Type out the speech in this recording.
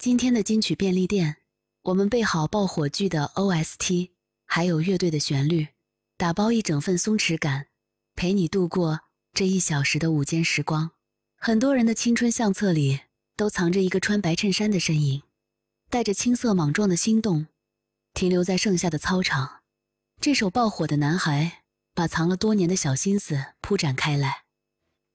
今天的金曲便利店，我们备好爆火剧的 OST， 还有乐队的旋律，打包一整份松弛感，陪你度过这1小时的午间时光。很多人的青春相册里都藏着一个穿白衬衫的身影，带着青涩莽撞的心动，停留在盛夏的操场。这首爆火的男孩把藏了多年的小心思铺展开来。